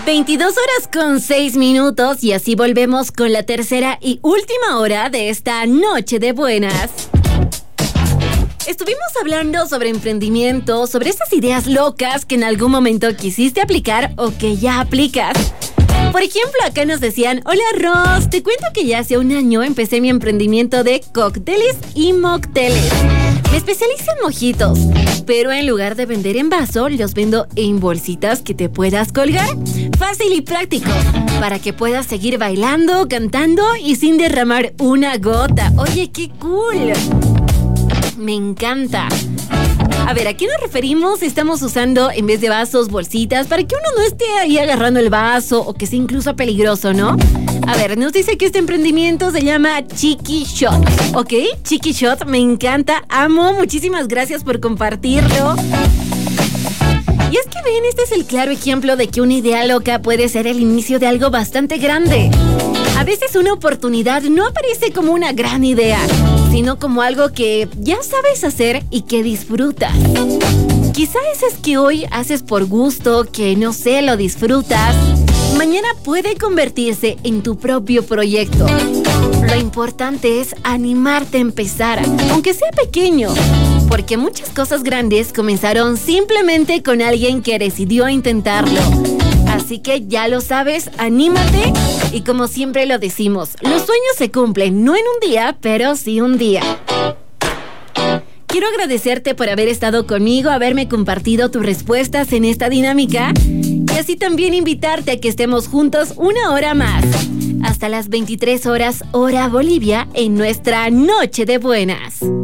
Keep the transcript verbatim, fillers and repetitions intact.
veintidós horas con seis minutos y así volvemos con la tercera y última hora de esta noche de buenas. Estuvimos hablando sobre emprendimiento, sobre esas ideas locas que en algún momento quisiste aplicar o que ya aplicas. Por ejemplo, acá nos decían: hola Ros, te cuento que ya hace un año empecé mi emprendimiento de cócteles y mocteles. Me especializo en mojitos, pero en lugar de vender en vaso, los vendo en bolsitas que te puedas colgar. Fácil y práctico, para que puedas seguir bailando, cantando y sin derramar una gota. Oye, qué cool. Me encanta. A ver, ¿a qué nos referimos? Estamos usando, en vez de vasos, bolsitas, para que uno no esté ahí agarrando el vaso o que sea incluso peligroso, ¿no? A ver, nos dice que este emprendimiento se llama Chiqui Shot, ¿ok? Chiqui Shot, me encanta, amo, muchísimas gracias por compartirlo. Y es que ven, este es el claro ejemplo de que una idea loca puede ser el inicio de algo bastante grande. A veces una oportunidad no aparece como una gran idea, sino como algo que ya sabes hacer y que disfrutas. Quizá ese es que hoy haces por gusto, que no sé, lo disfrutas. Mañana puede convertirse en tu propio proyecto. Lo importante es animarte a empezar, aunque sea pequeño, porque muchas cosas grandes comenzaron simplemente con alguien que decidió intentarlo. Así que ya lo sabes, anímate y como siempre lo decimos, los sueños se cumplen, no en un día, pero sí un día. Quiero agradecerte por haber estado conmigo, haberme compartido tus respuestas en esta dinámica y así también invitarte a que estemos juntos una hora más, hasta las veintitrés horas hora Bolivia en nuestra Noche de Buenas.